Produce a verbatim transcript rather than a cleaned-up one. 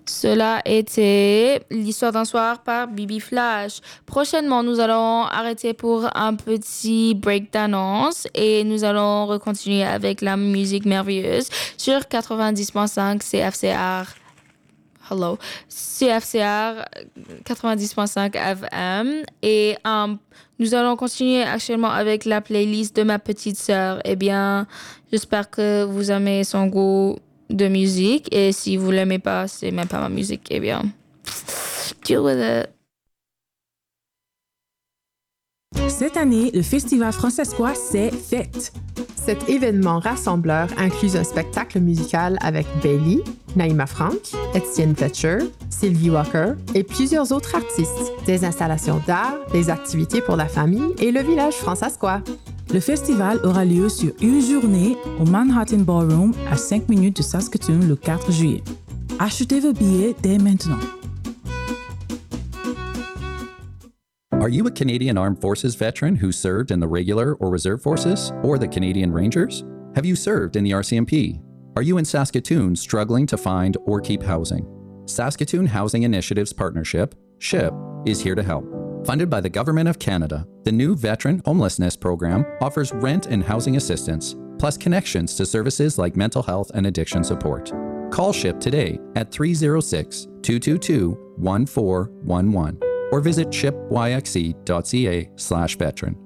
Cela était l'histoire d'un soir par Bibi Flash. Prochainement, nous allons arrêter pour un petit break d'annonce et nous allons recontinuer avec la musique merveilleuse sur quatre-vingt-dix virgule cinq C F C R. Hello. C F C R quatre-vingt-dix virgule cinq F M. Et um, nous allons continuer actuellement avec la playlist de ma petite sœur. Eh bien, j'espère que vous aimez son goût de musique. Et si vous l'aimez pas, c'est même pas ma musique. Eh bien, deal with it. Cette année, le Festival Francescois s'est fait. Cet événement rassembleur inclut un spectacle musical avec Bailey, Naïma Frank, Etienne Fletcher, Sylvie Walker et plusieurs autres artistes, des installations d'art, des activités pour la famille et le village francescois. Le festival aura lieu sur une journée au Manhattan Ballroom à cinq minutes de Saskatoon le quatre juillet. Achetez vos billets dès maintenant. Are you a Canadian Armed Forces veteran who served in the regular or reserve forces or the Canadian Rangers? Have you served in the R C M P? Are you in Saskatoon struggling to find or keep housing? Saskatoon Housing Initiatives Partnership, SHIP, is here to help. Funded by the Government of Canada, the new Veteran Homelessness Program offers rent and housing assistance, plus connections to services like mental health and addiction support. Call SHIP today at three oh six, two two two, one four one one or visit shipyxe.ca slash veteran.